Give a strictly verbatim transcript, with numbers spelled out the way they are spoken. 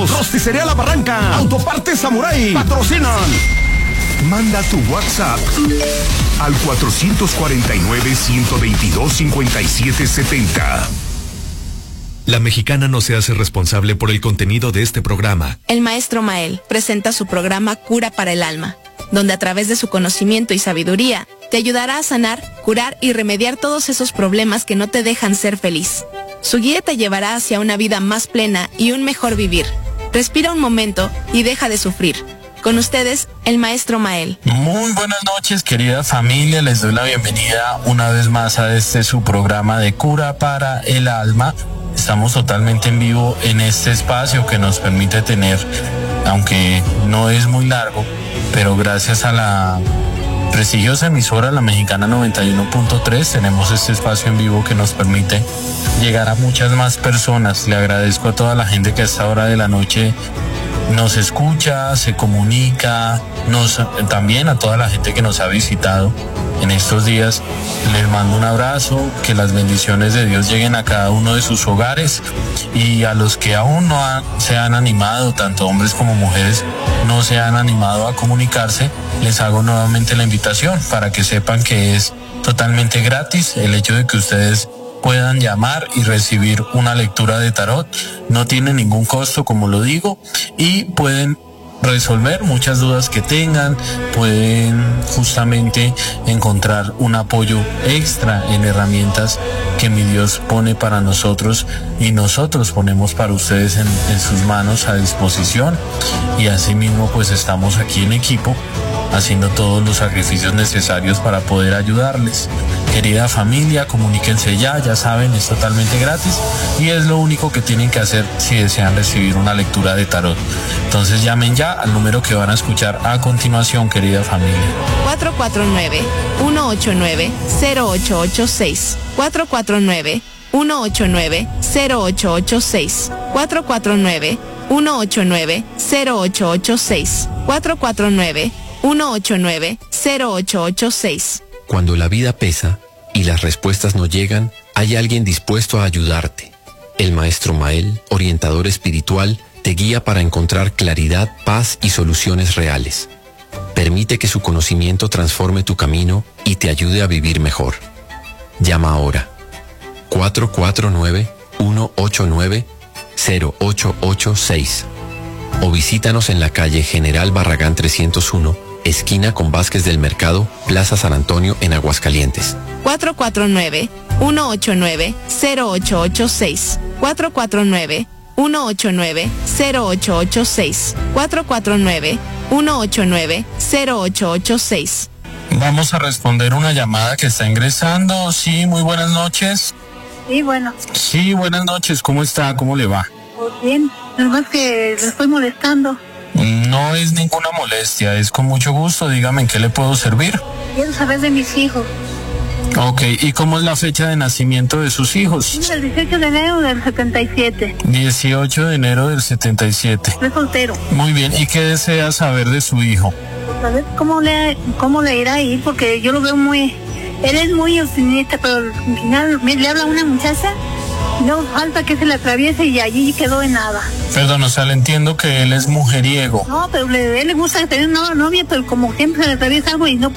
Unidos, Rosticería La Barranca, Autopartes Samurai, patrocinan. Manda tu WhatsApp al cuatro cuatro nueve, uno dos dos, cinco siete siete cero. La Mexicana no se hace responsable por el contenido de este programa. El maestro Mael presenta su programa Cura para el Alma, donde a través de su conocimiento y sabiduría te ayudará a sanar, curar y remediar todos esos problemas que no te dejan ser feliz. Su guía te llevará hacia una vida más plena y un mejor vivir. Respira un momento y deja de sufrir. Con ustedes, el maestro Mael. Muy buenas noches, querida familia. Les doy la bienvenida una vez más a este su programa de Cura para el Alma. Estamos totalmente en vivo en este espacio que nos permite tener, aunque no es muy largo, pero gracias a la prestigiosa emisora La Mexicana noventa y uno punto tres tenemos este espacio en vivo que nos permite llegar a muchas más personas. Le agradezco a toda la gente que a esta hora de la noche nos escucha, se comunica, nos, también a toda la gente que nos ha visitado en estos días. Les mando un abrazo, que las bendiciones de Dios lleguen a cada uno de sus hogares, y a los que aún no han, se han animado, tanto hombres como mujeres, no se han animado a comunicarse, les hago nuevamente la invitación para que sepan que es totalmente gratis el hecho de que ustedes puedan llamar y recibir una lectura de tarot. No tiene ningún costo, como lo digo, y pueden resolver muchas dudas que tengan, pueden justamente encontrar un apoyo extra en herramientas que mi Dios pone para nosotros y nosotros ponemos para ustedes en, en sus manos a disposición, y asimismo pues estamos aquí en equipo haciendo todos los sacrificios necesarios para poder ayudarles. Querida familia, comuníquense ya, ya saben, es totalmente gratis y es lo único que tienen que hacer si desean recibir una lectura de tarot. Entonces llamen ya al número que van a escuchar a continuación, querida familia. cuatro cuatro nueve, uno ocho nueve, cero ocho ocho seis. cuatro cuatro nueve, uno ocho nueve, cero ocho ocho seis. cuatro cuatro nueve, uno ocho nueve, cero ocho ocho seis. cuatro cuatro nueve, uno ocho nueve, cero ocho ocho seis. Cuando la vida pesa y las respuestas no llegan, hay alguien dispuesto a ayudarte. El maestro Mael, orientador espiritual, te guía para encontrar claridad, paz y soluciones reales. Permite que su conocimiento transforme tu camino y te ayude a vivir mejor. Llama ahora. cuatro cuatro nueve, uno ocho nueve, cero ocho ocho seis. O visítanos en la calle General Barragán trescientos uno, esquina con Vázquez del Mercado, Plaza San Antonio, en Aguascalientes. cuatro cuatro nueve, uno ocho nueve, cero ocho ocho seis. cuatro cuatro nueve, uno ocho nueve, cero ocho ocho seis. cuatro cuatro nueve, uno ocho nueve, cero ocho ocho seis. Vamos a responder una llamada que está ingresando. Sí, muy buenas noches. Sí, bueno. Sí, buenas noches. ¿Cómo está? ¿Cómo le va? Pues bien, nada más que le estoy molestando. No es ninguna molestia, es con mucho gusto. Dígame en qué le puedo servir. Quiero saber de mis hijos. Ok, ¿y cómo es la fecha de nacimiento de sus hijos? Es el dieciocho de enero del setenta y siete. dieciocho de enero del setenta y siete. Estoy soltero. Muy bien, ¿y qué desea saber de su hijo? Pues a ver cómo le, cómo le irá a ir, porque yo lo veo muy... Él es muy optimista, pero al final me, le habla a una muchacha, no falta que se le atraviese y allí quedó en nada. Perdón, o sea, le entiendo que él es mujeriego. No, pero le, a él le gusta tener una novia, pero como siempre se le atraviesa algo y no